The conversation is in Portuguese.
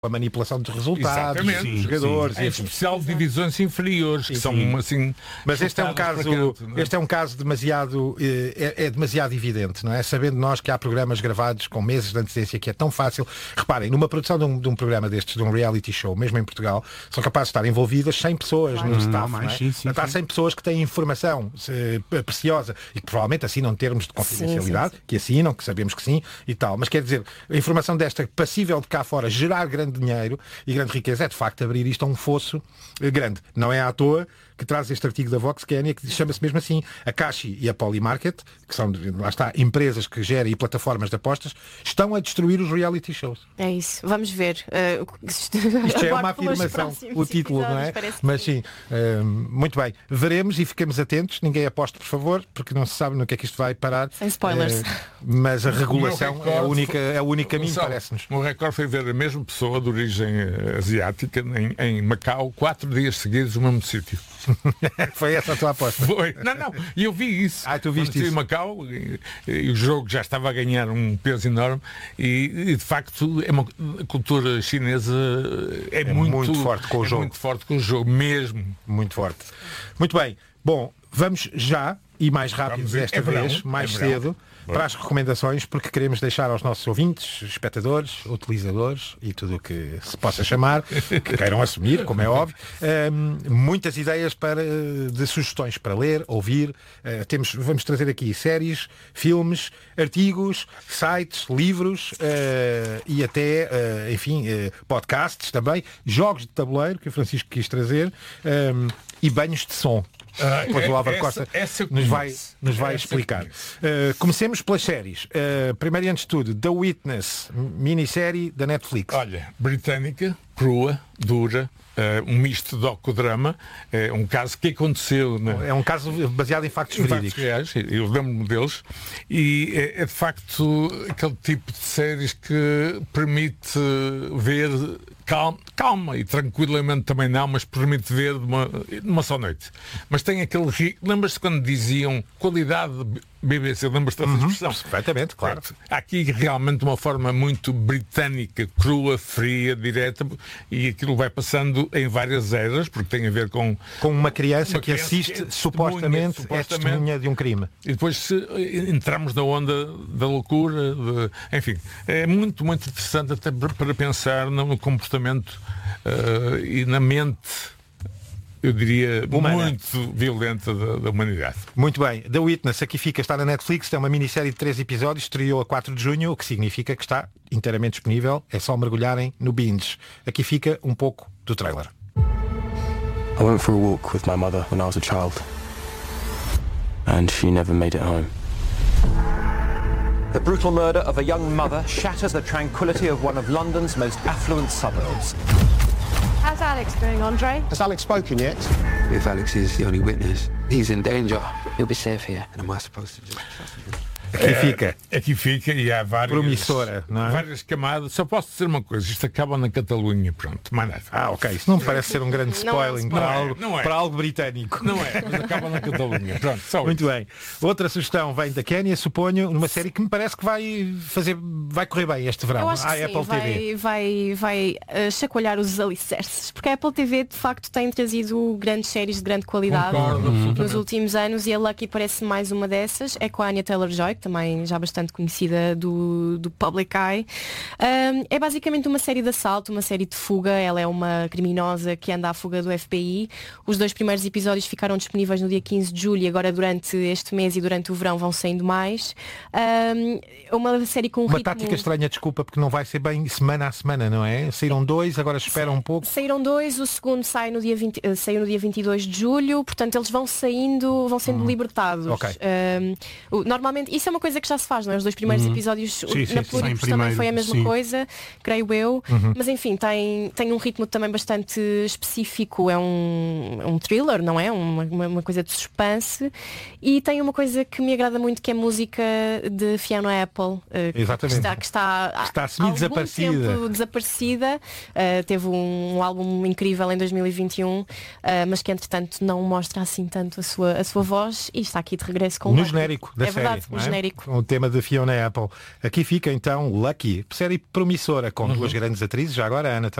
a manipulação dos resultados, exatamente, dos jogadores, em especial divisões inferiores, que são assim. Mas este é um caso demasiado demasiado evidente, não é? Sabendo nós que há programas gravados com meses de antecedência, que é tão fácil. Reparem, numa produção de um programa destes, de um reality show, mesmo em Portugal, são capazes de estar envolvidas 100 pessoas no staff, não é? Há 100 pessoas que têm informação preciosa e que provavelmente assinam termos de confidencialidade, que assinam, que sabemos que sim e tal. Mas quer dizer, a informação desta passível de cá fora gerar grande dinheiro e grande riqueza é de facto abrir isto a um fosso grande. Não é à toa que traz este artigo da Vox Kenya, que chama-se mesmo assim, a Cashi e a Polymarket, que são, lá está, empresas que gerem plataformas de apostas, estão a destruir os reality shows. É isso, vamos ver. Isto já é uma afirmação, o título, não é? Mas sim, muito bem. Veremos e fiquemos atentos. Ninguém aposte, por favor, porque não se sabe no que é que isto vai parar. Sem spoilers. Mas a regulação é o único caminho, parece-nos. O recorde foi ver a mesma pessoa de origem asiática em Macau 4 dias seguidos no mesmo sítio. Foi essa a tua aposta? Foi. Não. E eu vi isso. Tu viste isso? Em Macau e o jogo já estava a ganhar um peso enorme e de facto a cultura chinesa é muito forte com o jogo. Muito forte com o jogo, mesmo. Muito forte. Muito bem. Bom, vamos já, e mais rápido desta vez, mais cedo, para as recomendações, porque queremos deixar aos nossos ouvintes, espectadores, utilizadores e tudo o que se possa chamar, que queiram assumir, como é óbvio, muitas ideias de sugestões para ler, ouvir. Vamos trazer aqui séries, filmes, artigos, sites, livros e até, podcasts também, jogos de tabuleiro, que o Francisco quis trazer, e banhos de som. Depois o Álvaro Costa nos vai explicar. Comecemos pelas séries. Primeiro e antes de tudo, The Witness, minissérie da Netflix. Olha, britânica, crua, dura, um misto de docudrama, um caso que aconteceu. É um caso baseado em factos verídicos. Reais, eu lembro-me deles, e é de facto aquele tipo de séries que permite ver calma e tranquilamente também não, mas permite ver de uma só noite. Mas tem aquele lembras-te quando diziam qualidade BBC, lembras-te dessa expressão? Perfeitamente, claro. Há aqui realmente uma forma muito britânica, crua, fria, direta, e aquilo vai passando em várias eras, porque tem a ver com uma criança que assiste supostamente é testemunha de um crime. E depois se entramos na onda da loucura, enfim, é muito, muito interessante até para pensar no comportamento e na mente, eu diria, muito violenta da humanidade. Muito bem. The Witness, aqui fica, está na Netflix, tem uma minissérie de 3 episódios, estreou a 4 de junho, o que significa que está inteiramente disponível, é só mergulharem no binge. Aqui fica um pouco do trailer. I went for a walk with my mother when I was a child, and she never made it home. The brutal murder of a young mother shatters the tranquility of one of London's most affluent suburbs. How's Alex doing, Andre? Has Alex spoken yet? If Alex is the only witness, he's in danger. He'll be safe here. And am I supposed to just trust him? Aqui fica e há várias promissora, não é? Várias camadas. Só posso dizer uma coisa, isto acaba na Catalunha, pronto, mais nada. Ok, isso não me parece ser um grande spoiling para algo britânico. Não é, mas acaba na Catalunha, pronto, só muito bem. Outra sugestão vem da Quénia, suponho, numa série que me parece que vai correr bem este verão. Apple TV. Vai chacoalhar os alicerces, porque a Apple TV de facto tem trazido grandes séries de grande qualidade nos últimos anos, e a Lucky parece mais uma dessas. É com a Anya Taylor-Joy, também já bastante conhecida do Public Eye. É basicamente uma série de assalto, uma série de fuga. Ela é uma criminosa que anda à fuga do FBI. Os 2 primeiros episódios ficaram disponíveis no dia 15 de julho e agora durante este mês e durante o verão vão saindo mais. Uma série com uma tática estranha, desculpa, porque não vai ser bem semana a semana, não é? Saíram 2, agora esperam um pouco. Saíram 2, o segundo saiu no dia 22 de julho, portanto eles vão sendo libertados. Okay. Normalmente, isso é uma coisa que já se faz, não é? Os 2 primeiros episódios na Pluribus também foi a mesma coisa, creio eu. Mas enfim, tem um ritmo também bastante específico, é um thriller, não é? Uma coisa de suspense, e tem uma coisa que me agrada muito, que é a música de Fiona Apple, que está semi-desaparecida. Teve um álbum incrível em 2021, mas que entretanto não mostra assim tanto a sua voz, e está aqui de regresso com no genérico da série. É verdade, genérico. O tema de Fiona Apple. Aqui fica então Lucky, série promissora com duas grandes atrizes, já agora a Anna